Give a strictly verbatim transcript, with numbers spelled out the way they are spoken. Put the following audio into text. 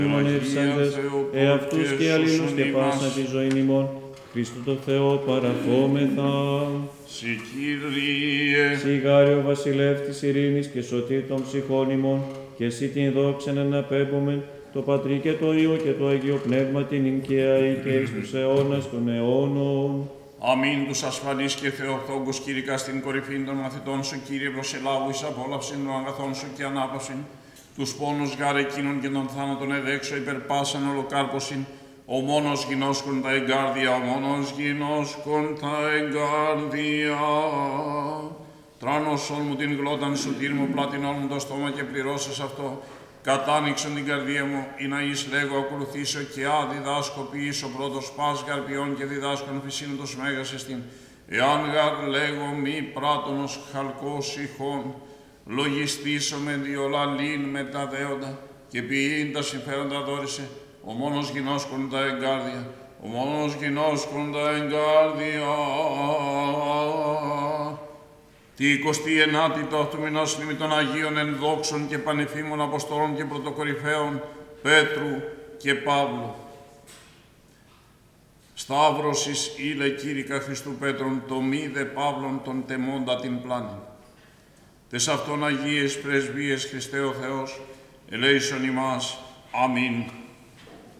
ημών εύσαντες, εαυτούς και αλλήλους και πάσα τη ζωή ημών, Χριστού το Θεό παραφόμεθα. Συ Κύριε, Σιγάριο βασιλεύ της ειρήνης και σωτήρ των ψυχών ημών, και εσύ την δόξαν αναπέμπομεν, το Πατρί και το Υιό και το Αγίο Πνεύμα την εικαία και εις τους αιώνας των αιώνων. αμήν τους ασφαλείς και θεοθόγκους κήρυκα στην κορυφή των μαθητών σου, Κύριε, προσελάβου εις απόλαυσιν των αγαθών σου και ανάπαυσιν, τους πόνους γάρ εκείνων και των θάνατων εδέξω υπερπάσαν ολοκάρπωσιν, ο μόνος γινώσκον τα εγκάρδια, ο μόνος γινώσκον τα εγκάρδια. Τράνωσον μου την γλώταν σου, τύρμο πλάτινόν μου το στόμα και πληρώσας αυτό. Κατάνοιξον την καρδία μου, ή να εις λέγω ακολουθήσω και α διδάσκω ποιήσω πρώτος πας γαρπιών και διδάσκον φυσίνοντος μέγας εστίν. Εάν γαρ λέγω μη πράτονος χαλκός ηχών, λογιστήσω με διολαλήν με τα δέοντα και ποιήν τα συμφέροντα δόρισε. Ο μόνος γινώσκον τα εγκάρδια, ο μόνος γινώσκον τα εγκάρδια. Τη εικοστή ενάτη το αυτού μηνός νήμη των Αγίων ενδόξων και πανεφήμων Αποστόλων και Πρωτοκορυφαίων Πέτρου και Παύλου. Σταύρωσης ήλε Κύρικα Χριστού Πέτρον, το μη δε Παύλον τον τεμώντα την πλάνη. Τες αυτών Αγίες πρεσβείες Χριστέ ο Θεός, ελέησον ημάς. Αμήν.